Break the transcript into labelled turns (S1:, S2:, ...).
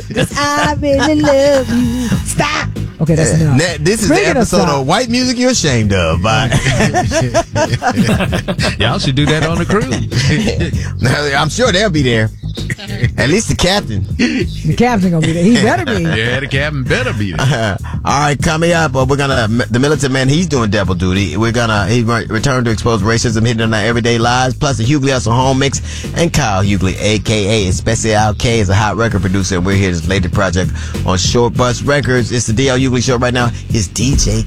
S1: 'Cause I really love you. Stop. Okay, that's enough.
S2: This is the episode of White Music You're Ashamed of.
S3: Y'all should do that on the cruise.
S2: I'm sure they'll be there. At least the captain.
S1: The captain gonna be there. He better be.
S3: Yeah, the captain better be there.
S2: All right, coming up, we're gonna the militant man. He's doing double duty. He return to expose racism hidden in our everyday lives. Plus the Hughley Hustle Home Mix and Kyle Hughley, aka Especial K, is a hot record producer, and we're here to this latest project on Short Bus Records. It's the DL Hughley Show right now. It's DJ